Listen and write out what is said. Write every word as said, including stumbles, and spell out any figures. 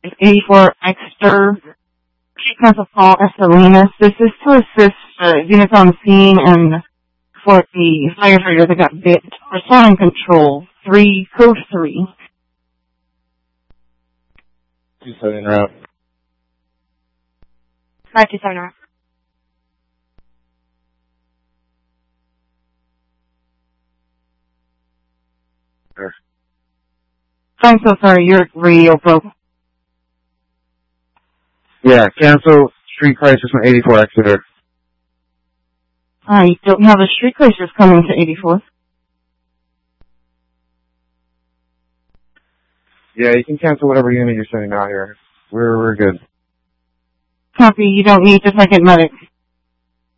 eighty-four Exeter. Cancel call Salinas. This is to assist uh, units on scene and for the firefighter that got bit. Responding control three code three. Two seven route. Five two seven route. Sure. I'm so sorry, your radio broke. Yeah, cancel street crisis on eighty-four Exeter. I don't have a street crisis coming to eighty-four. Yeah, you can cancel whatever unit you're sending out here. We're we're good. Copy, you don't need the second medic.